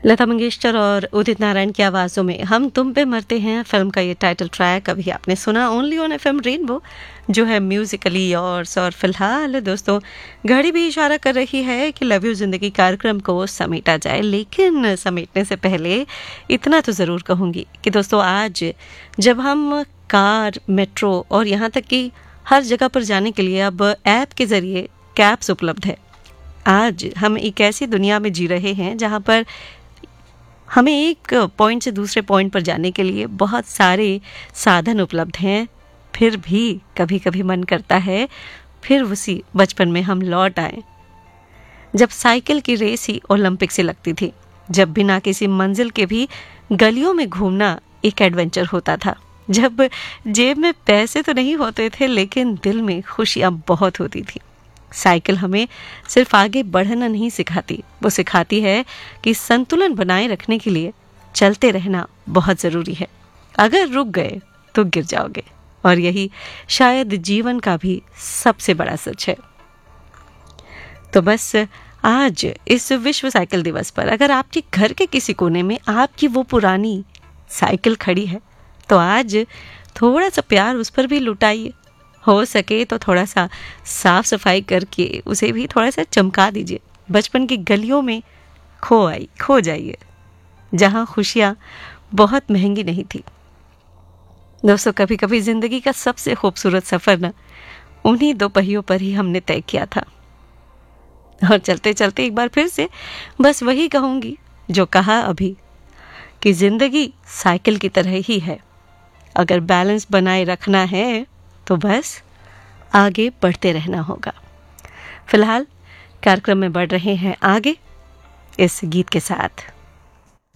लता मंगेशकर और उदित नारायण की आवाज़ों में हम तुम पे मरते हैं फिल्म का ये टाइटल ट्रैक अभी आपने सुना ओनली ऑन एफएम रेनबो जो है म्यूजिकली और फिलहाल दोस्तों घड़ी भी इशारा कर रही है कि लव यू जिंदगी कार्यक्रम को समेटा जाए, लेकिन समेटने से पहले इतना तो ज़रूर कहूँगी कि दोस्तों आज जब हम कार, मेट्रो और यहाँ तक कि हर जगह पर जाने के लिए अब ऐप के ज़रिए कैब्स उपलब्ध है। आज हम एक ऐसी दुनिया में जी रहे हैं जहाँ पर हमें एक पॉइंट से दूसरे पॉइंट पर जाने के लिए बहुत सारे साधन उपलब्ध हैं, फिर भी कभी कभी मन करता है फिर उसी बचपन में हम लौट आए, जब साइकिल की रेस ही ओलंपिक से लगती थी, जब बिना किसी मंजिल के भी गलियों में घूमना एक एडवेंचर होता था, जब जेब में पैसे तो नहीं होते थे लेकिन दिल में खुशियाँ बहुत होती थी। साइकिल हमें सिर्फ आगे बढ़ना नहीं सिखाती, वो सिखाती है कि संतुलन बनाए रखने के लिए चलते रहना बहुत ज़रूरी है। अगर रुक गए तो गिर जाओगे, और यही शायद जीवन का भी सबसे बड़ा सच है। तो बस आज इस विश्व साइकिल दिवस पर अगर आपके घर के किसी कोने में आपकी वो पुरानी साइकिल खड़ी है तो आज थोड़ा सा प्यार उस पर भी लुटाइए, हो सके तो थोड़ा सा साफ सफाई करके उसे भी थोड़ा सा चमका दीजिए। बचपन की गलियों में खो जाइए जहाँ खुशियाँ बहुत महंगी नहीं थी। दोस्तों कभी कभी जिंदगी का सबसे खूबसूरत सफर ना उन्हीं दो पहियों पर ही हमने तय किया था। और चलते चलते एक बार फिर से बस वही कहूँगी जो कहा अभी कि जिंदगी साइकिल की तरह ही है, अगर बैलेंस बनाए रखना है तो बस आगे बढ़ते रहना होगा। फिलहाल कार्यक्रम में बढ़ रहे हैं आगे इस गीत के साथ।